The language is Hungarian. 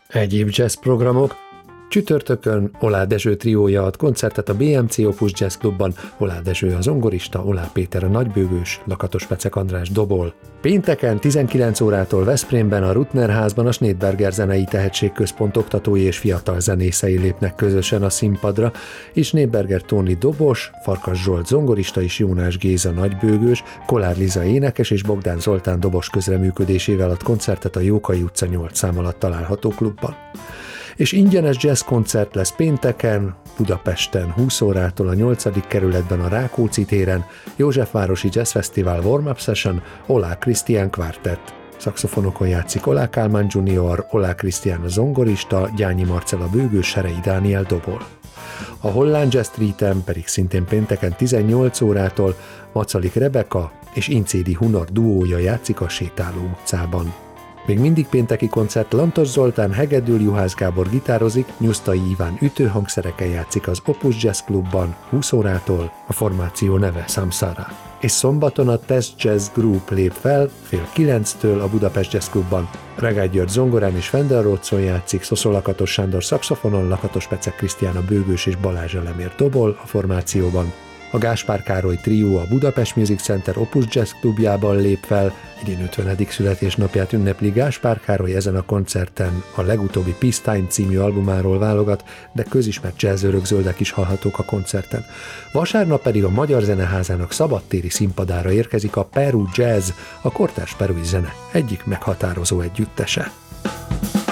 Egyéb jazz programok. Csütörtökön Oláh Dezső triója ad koncertet a BMC Opus Jazz Klubban, Oláh Dezső a zongorista, Oláh Péter a nagybőgős, Lakatos Pecek András dobol. Pénteken 19 órától Veszprémben a Rutner házban a Snédberger Zenei Tehetségközpont oktatói és fiatal zenészei lépnek közösen a színpadra, és Snédberger Tóni dobos, Farkas Zsolt zongorista és Jónás Géza nagybőgős, Kolár Liza énekes és Bogdán Zoltán dobos közreműködésével ad koncertet a Jókai utca 8 szám alatt található klubban. És ingyenes jazz koncert lesz pénteken, Budapesten 20 órától a 8. kerületben a Rákóczi téren, Józsefvárosi Jazz Fesztivál Warm-up Session, Oláh Krisztián Quartet. Szaxofonokon játszik Oláh Kálmán Junior, Oláh Krisztián a zongorista, Gyányi Marcella bőgős, Serei Dániel dobol. A Holland Jazz Streeten pedig szintén pénteken 18 órától Macalik Rebeka és Incédi Hunor duója játszik a Sétáló utcában. Még mindig pénteki koncert, Lantos Zoltán, Hegedül Juhász Gábor gitározik, Nyusztai Iván ütőhangszereken játszik az Opus Jazz Klubban 20 órától, a formáció neve Samsara. És szombaton a Test Jazz Group lép fel, 8:30 a Budapest Jazz Klubban. Regály György zongorán és Fender Rhodeson játszik, Szoszó Lakatos Sándor szaxofonon, Lakatos Pecek Krisztián a bőgős és Balázs Elemér dobol a formációban. A Gáspár Károly trió a Budapest Music Center Opus Jazz Klubjában lép fel, idén 50. születésnapját ünnepli Gáspár Károly, ezen a koncerten a legutóbbi Peacetime című albumáról válogat, de közismert jazzőrök zöldek is hallhatók a koncerten. Vasárnap pedig a Magyar Zeneházának szabadtéri színpadára érkezik a Peru Jazz, a kortárs perui zene egyik meghatározó együttese.